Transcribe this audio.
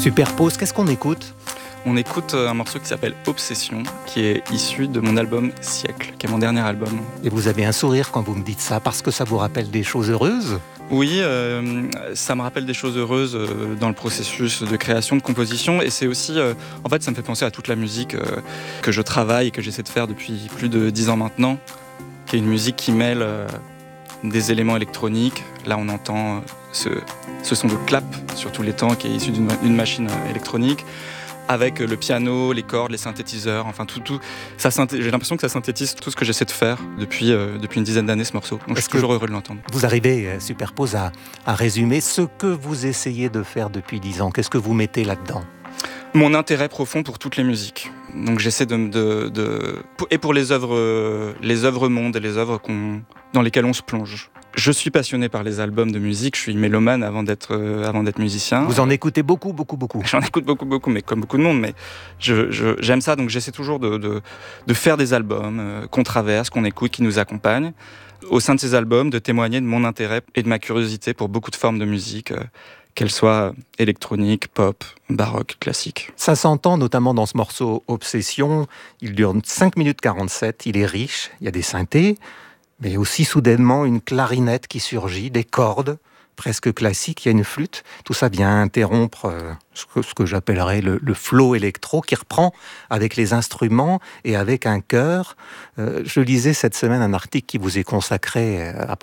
Superpose, qu'est-ce qu'on écoute ? On écoute un morceau qui s'appelle Obsession, qui est issu de mon album Siècle, qui est mon dernier album. Et vous avez un sourire quand vous me dites ça, parce que ça vous rappelle des choses heureuses ? Oui, ça me rappelle des choses heureuses dans le processus de création, de composition, et c'est aussi, en fait, ça me fait penser à toute la musique que je travaille et que j'essaie de faire depuis plus de 10 ans maintenant, qui est une musique qui mêle des éléments électroniques. Là, on entend ce son de clap sur tous les temps qui est issu d'une machine électronique, avec le piano, les cordes, les synthétiseurs, enfin tout ça j'ai l'impression que ça synthétise tout ce que j'essaie de faire depuis une dizaine d'années, ce morceau. Donc je suis toujours heureux de l'entendre. Vous arrivez, Superpose, à résumer ce que vous essayez de faire depuis 10 ans. Qu'est-ce que vous mettez là-dedans ? Mon intérêt profond pour toutes les musiques. Donc j'essaie et pour les œuvres mondes et les œuvres dans lesquelles on se plonge. Je suis passionné par les albums de musique, je suis mélomane avant d'être musicien. Vous en écoutez beaucoup ? J'en écoute beaucoup, mais comme beaucoup de monde, mais j'aime ça, donc j'essaie toujours de faire des albums qu'on traverse, qu'on écoute, qui nous accompagnent. Au sein de ces albums, de témoigner de mon intérêt et de ma curiosité pour beaucoup de formes de musique, qu'elles soient électroniques, pop, baroque, classique. Ça s'entend notamment dans ce morceau Obsession, il dure 5 minutes 47, il est riche, il y a des synthés, mais aussi soudainement une clarinette qui surgit, des cordes presque classiques, il y a une flûte. Tout ça vient interrompre ce que j'appellerais le flow électro qui reprend avec les instruments et avec un chœur. Je lisais cette semaine un article qui vous est consacré à